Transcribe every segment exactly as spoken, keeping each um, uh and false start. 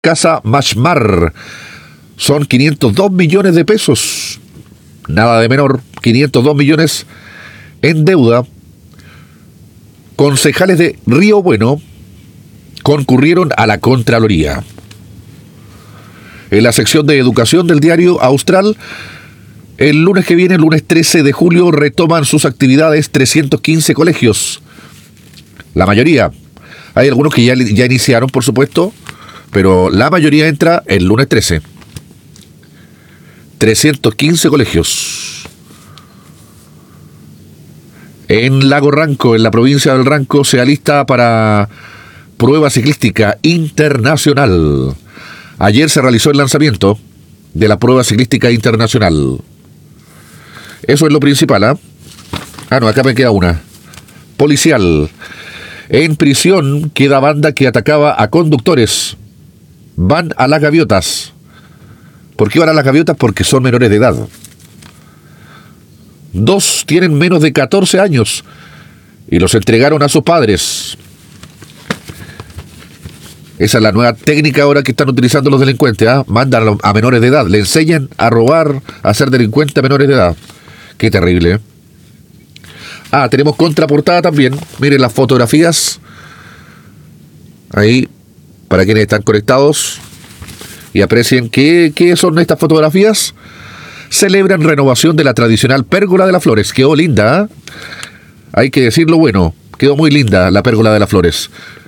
Casa Mashmar. Son quinientos dos millones de pesos. Nada de menor, quinientos dos millones en deuda. Concejales de Río Bueno concurrieron a la Contraloría. En la sección de educación del diario Austral, el lunes que viene, el lunes trece de julio, retoman sus actividades trescientos quince colegios. La mayoría. Hay algunos que ya, ya iniciaron, por supuesto, pero la mayoría entra el lunes trece. trescientos quince colegios. En Lago Ranco, en la provincia del Ranco, se alista para prueba ciclística internacional. Ayer se realizó el lanzamiento de la prueba ciclística internacional. Eso es lo principal, ¿ah? ¿eh? Ah, no, acá me queda una. Policial. En prisión queda banda que atacaba a conductores. Van a las gaviotas. ¿Por qué van a las gaviotas? Porque son menores de edad. Dos tienen menos de catorce años y los entregaron a sus padres. Esa es la nueva técnica ahora que están utilizando los delincuentes, ¿eh? Mandan a menores de edad, le enseñan a robar, a ser delincuentes a menores de edad. Qué terrible, ¿eh? Ah, tenemos contraportada también. Miren las fotografías. Ahí, para quienes están conectados y aprecien qué, qué son estas fotografías. Celebran renovación de la tradicional Pérgola de las Flores. Quedó linda, ¿eh? Hay que decirlo bueno. Quedó muy linda la Pérgola de las Flores.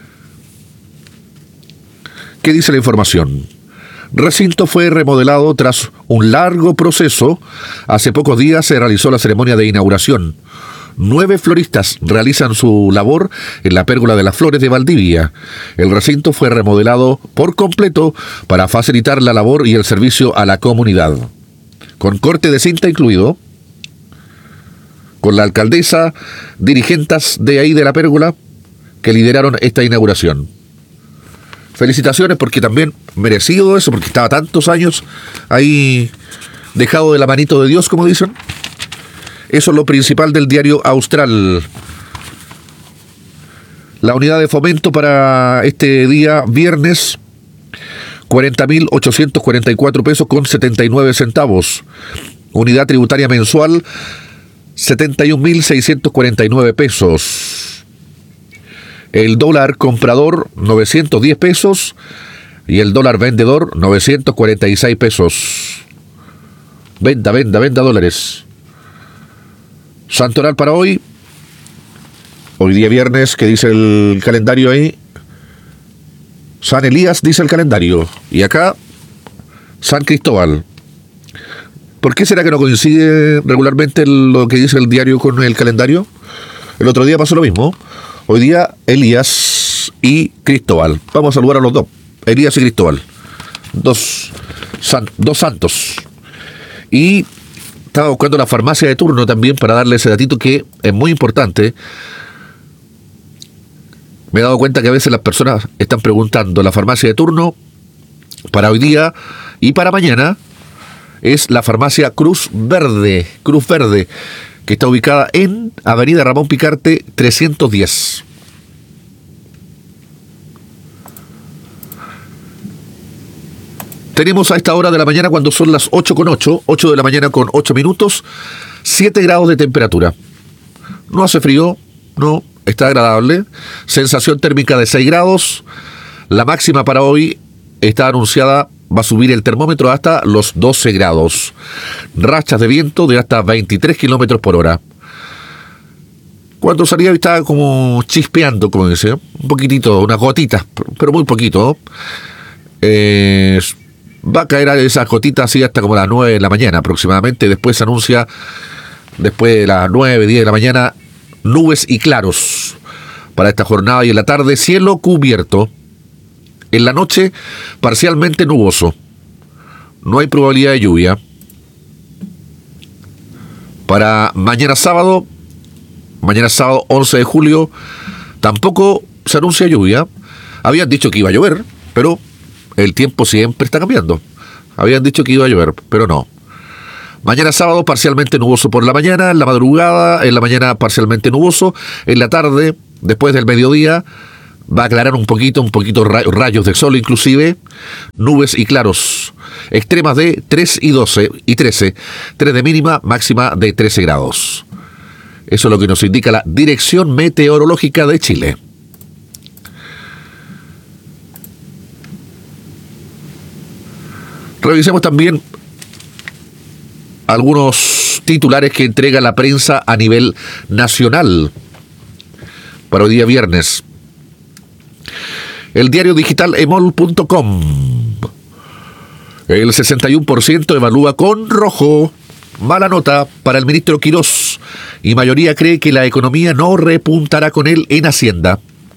¿Qué dice la información? Recinto fue remodelado tras un largo proceso. Hace pocos días se realizó la ceremonia de inauguración. Nueve floristas realizan su labor en la Pérgola de las Flores de Valdivia. El recinto fue remodelado por completo para facilitar la labor y el servicio a la comunidad. Con corte de cinta incluido, con la alcaldesa, dirigentes de ahí de la Pérgola que lideraron esta inauguración. Felicitaciones, porque también merecido eso, porque estaba tantos años ahí dejado de la manito de Dios, como dicen. Eso es lo principal del diario Austral. La unidad de fomento para este día viernes, cuarenta mil ochocientos cuarenta y cuatro pesos con setenta y nueve centavos. Unidad tributaria mensual, setenta y un mil seiscientos cuarenta y nueve pesos. El dólar comprador, novecientos diez pesos. Y el dólar vendedor, novecientos cuarenta y seis pesos. Venda, venda, venda dólares. Santoral para hoy. Hoy día viernes, que dice el calendario ahí. San Elías dice el calendario. Y acá, San Cristóbal. ¿Por qué será que no coincide regularmente lo que dice el diario con el calendario? El otro día pasó lo mismo. Hoy día, Elías y Cristóbal. Vamos a saludar a los dos. Elías y Cristóbal. Dos, san, dos santos. Y estaba buscando la farmacia de turno también para darle ese datito que es muy importante. Me he dado cuenta que a veces las personas están preguntando. La farmacia de turno para hoy día y para mañana es la farmacia Cruz Verde. Cruz Verde, que está ubicada en Avenida Ramón Picarte trescientos diez. Tenemos a esta hora de la mañana, cuando son las ocho con ocho, ocho de la mañana con ocho minutos, siete grados de temperatura. No hace frío, no, está agradable. Sensación térmica de seis grados. La máxima para hoy está anunciada, va a subir el termómetro hasta los doce grados. Rachas de viento de hasta veintitrés kilómetros por hora. Cuando salía estaba como chispeando, como dice, un poquitito, unas gotitas, pero muy poquito. Eh, va a caer esas gotitas así hasta como las nueve de la mañana aproximadamente. Después se anuncia, después de las nueve, diez de la mañana, nubes y claros para esta jornada. Y en la tarde, cielo cubierto. En la noche, parcialmente nuboso. No hay probabilidad de lluvia. Para mañana sábado, mañana sábado once de julio, tampoco se anuncia lluvia. Habían dicho que iba a llover, pero el tiempo siempre está cambiando. Habían dicho que iba a llover, pero no. Mañana sábado parcialmente nuboso por la mañana, en la madrugada, en la mañana parcialmente nuboso, en la tarde, después del mediodía, Va a aclarar un poquito, un poquito rayos de sol inclusive, nubes y claros. Extremas de tres y doce y trece, tres de mínima, máxima de trece grados. Eso es lo que nos indica la Dirección Meteorológica de Chile. Revisemos también algunos titulares que entrega la prensa a nivel nacional para hoy día viernes. El diario digital emol punto com. El sesenta y uno por ciento evalúa con rojo. Mala nota para el ministro Quirós. Y mayoría cree que la economía no repuntará con él en Hacienda.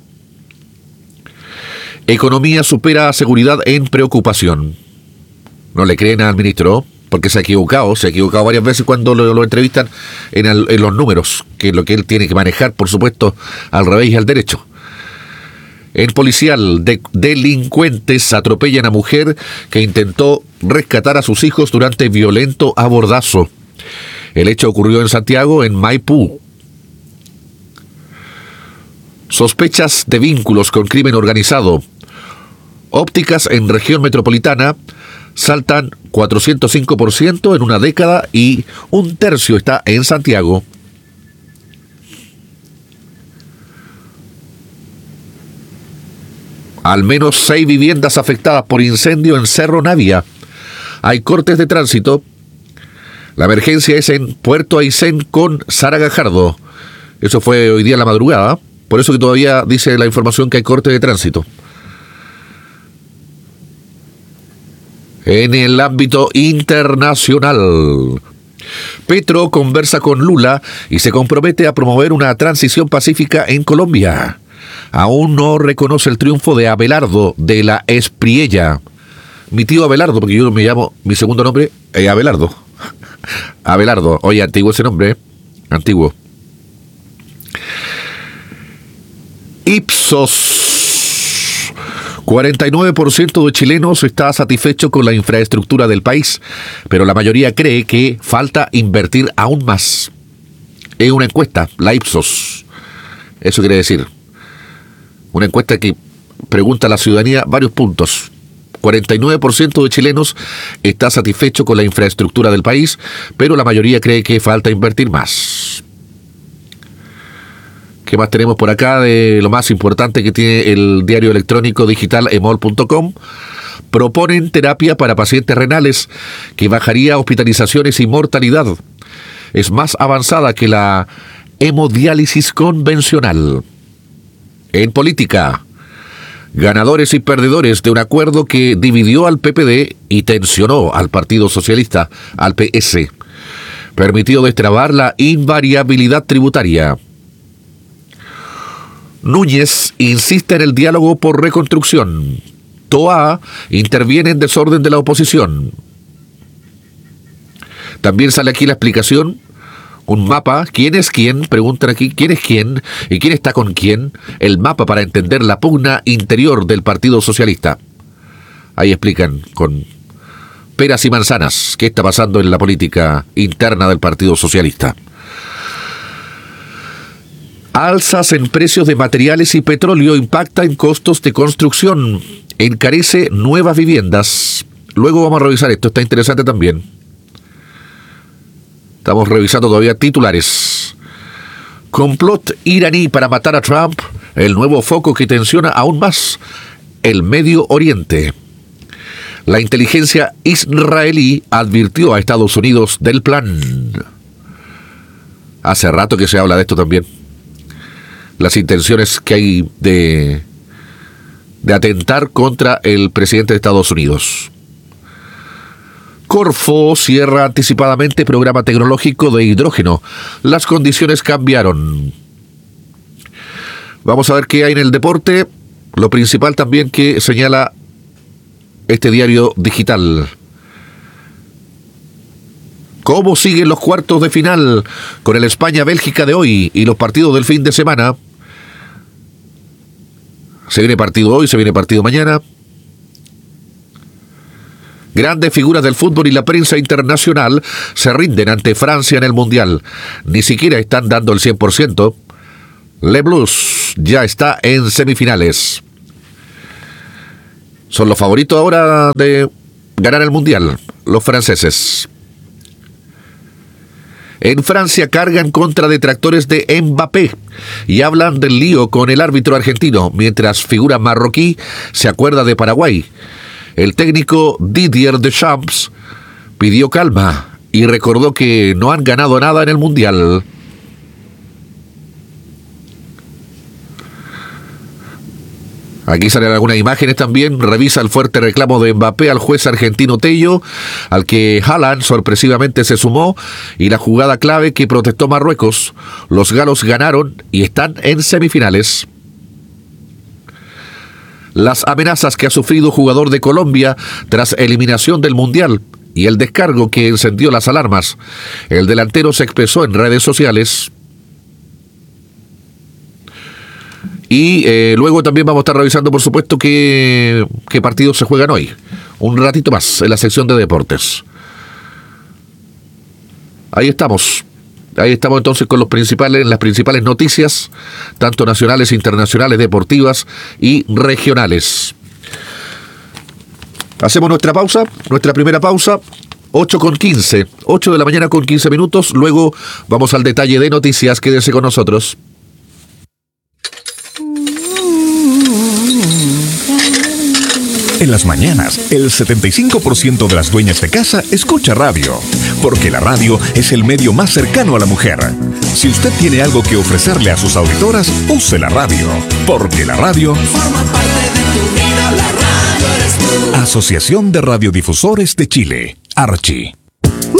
Economía supera a seguridad en preocupación. No le creen al ministro porque se ha equivocado. Se ha equivocado varias veces cuando lo, lo entrevistan en, el, en los números, que es lo que él tiene que manejar, por supuesto, al revés y al derecho. En policial, de, delincuentes atropellan a mujer que intentó rescatar a sus hijos durante violento abordazo. El hecho ocurrió en Santiago, en Maipú. Sospechas de vínculos con crimen organizado. Ópticas en región metropolitana saltan cuatrocientos cinco por ciento en una década y un tercio está en Santiago. Al menos seis viviendas afectadas por incendio en Cerro Navia. Hay cortes de tránsito. La emergencia es en Puerto Aysén con Sara Gajardo. Eso fue hoy día en la madrugada. Por eso que todavía dice la información que hay cortes de tránsito. En el ámbito internacional, Petro conversa con Lula y se compromete a promover una transición pacífica en Colombia. Aún no reconoce el triunfo de Abelardo de la Espriella. Mi tío Abelardo, porque yo me llamo, mi segundo nombre es Abelardo. Abelardo, oye, antiguo ese nombre, ¿eh? Antiguo. Ipsos. cuarenta y nueve por ciento de chilenos está satisfecho con la infraestructura del país, pero la mayoría cree que falta invertir aún más. Es una encuesta, la Ipsos. Eso quiere decir. Una encuesta que pregunta a la ciudadanía varios puntos. cuarenta y nueve por ciento de chilenos está satisfecho con la infraestructura del país, pero la mayoría cree que falta invertir más. ¿Qué más tenemos por acá de lo más importante que tiene el diario electrónico digital emol punto com? Proponen terapia para pacientes renales que bajaría hospitalizaciones y mortalidad. Es más avanzada que la hemodiálisis convencional. En política, ganadores y perdedores de un acuerdo que dividió al P P D y tensionó al Partido Socialista, al P S. Permitió destrabar la invariabilidad tributaria. Núñez insiste en el diálogo por reconstrucción. Toa interviene en desorden de la oposición. También sale aquí la explicación. Un mapa, ¿quién es quién? Preguntan aquí, ¿quién es quién? ¿Y quién está con quién? El mapa para entender la pugna interior del Partido Socialista. Ahí explican con peras y manzanas qué está pasando en la política interna del Partido Socialista. Alzas en precios de materiales y petróleo impacta en costos de construcción. Encarece nuevas viviendas. Luego vamos a revisar esto, está interesante también. Estamos revisando todavía titulares. Complot iraní para matar a Trump. El nuevo foco que tensiona aún más el Medio Oriente. La inteligencia israelí advirtió a Estados Unidos del plan. Hace rato que se habla de esto también. Las intenciones que hay de, de atentar contra el presidente de Estados Unidos. Corfo cierra anticipadamente programa tecnológico de hidrógeno. Las condiciones cambiaron. Vamos a ver qué hay en el deporte. Lo principal también que señala este diario digital. ¿Cómo siguen los cuartos de final con el España-Bélgica de hoy y los partidos del fin de semana? Se viene partido hoy, se viene partido mañana. Grandes figuras del fútbol y la prensa internacional se rinden ante Francia en el Mundial. Ni siquiera están dando el cien por ciento. Le Blues ya está en semifinales. Son los favoritos ahora de ganar el Mundial, los franceses. En Francia cargan contra detractores de Mbappé y hablan del lío con el árbitro argentino, mientras figura marroquí se acuerda de Paraguay. El técnico Didier Deschamps pidió calma y recordó que no han ganado nada en el Mundial. Aquí salen algunas imágenes también. Revisa el fuerte reclamo de Mbappé al juez argentino Tello, al que Haaland sorpresivamente se sumó, y la jugada clave que protestó Marruecos. Los galos ganaron y están en semifinales. Las amenazas que ha sufrido jugador de Colombia tras eliminación del Mundial y el descargo que encendió las alarmas. El delantero se expresó en redes sociales. Y eh, luego también vamos a estar revisando, por supuesto, qué, qué partidos se juegan hoy. Un ratito más en la sección de deportes. Ahí estamos. Ahí estamos entonces con los principales, las principales noticias, tanto nacionales, internacionales, deportivas y regionales. Hacemos nuestra pausa, nuestra primera pausa. ocho con quince. ocho de la mañana con quince minutos. Luego vamos al detalle de noticias. Quédese con nosotros. En las mañanas, el setenta y cinco por ciento de las dueñas de casa escucha radio, porque la radio es el medio más cercano a la mujer. Si usted tiene algo que ofrecerle a sus auditoras, use la radio, porque la radio forma parte de tu vida. La radio eres tú. Asociación de Radiodifusores de Chile, Archi.